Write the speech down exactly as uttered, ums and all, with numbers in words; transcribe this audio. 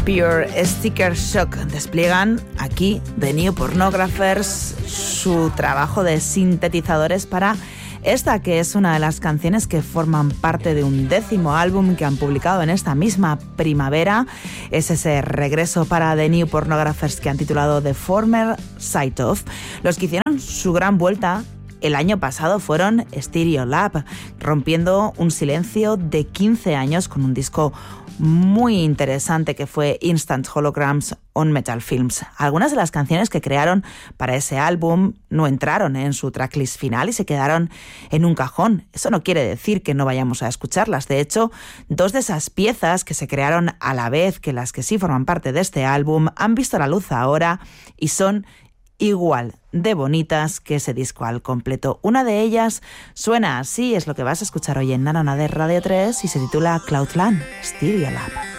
Pure Sticker Shock despliegan aquí The New Pornographers su trabajo de sintetizadores para esta, que es una de las canciones que forman parte de un décimo álbum que han publicado en esta misma primavera. Es ese regreso para The New Pornographers que han titulado The Former Sight Of. Los que hicieron su gran vuelta el año pasado fueron Stereolab, rompiendo un silencio de quince años con un disco muy interesante que fue Instant Holograms on Metal Films. Algunas de las canciones que crearon para ese álbum no entraron en su tracklist final y se quedaron en un cajón. Eso no quiere decir que no vayamos a escucharlas. De hecho, dos de esas piezas que se crearon a la vez que las que sí forman parte de este álbum han visto la luz ahora y son igual de bonitas que ese disco al completo. Una de ellas suena así, es lo que vas a escuchar hoy en Nanana de Radio tres y se titula Cloudland, Stereolab.